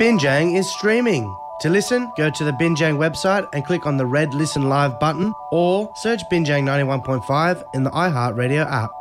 Binjang is streaming. To listen, go to the Binjang website and click on the red Listen Live button or search Binjang 91.5 in the iHeartRadio app.